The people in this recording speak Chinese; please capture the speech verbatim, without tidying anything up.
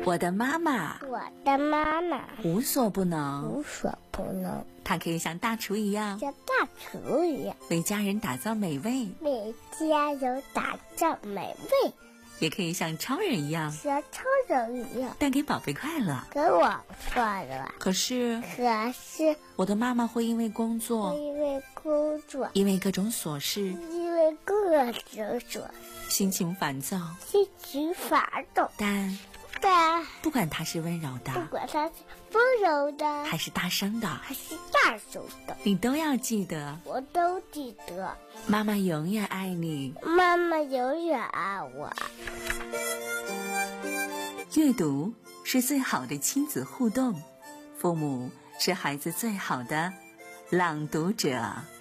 我的妈妈， 我的妈妈无所不能， 无所不能， 她可以像大厨一样， 像大厨一样， 为家人打造美味， 为家人打造美味， 也可以像超人一样， 像超人一样， 带给宝贝快乐。 给我快乐。 可是， 可是我的妈妈会因为工作， 因为工作， 因为各种琐事， 因为各种琐心情烦躁， 心情烦躁， 但但不管她是温柔不的， 管它是温柔的还是大声的， 还是大声的， 你都要记得， 我都记得。 妈妈永远爱你。 妈妈永远爱我。 阅读是最好的亲子互动，父母是孩子最好的朗读者。